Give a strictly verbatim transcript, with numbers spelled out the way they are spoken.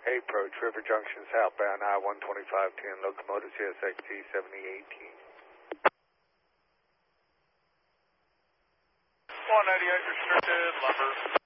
Hey, approach River Junction southbound I one twenty-five ten, locomotive C S X T seventy eighteen. one ninety-eight restricted, lumber.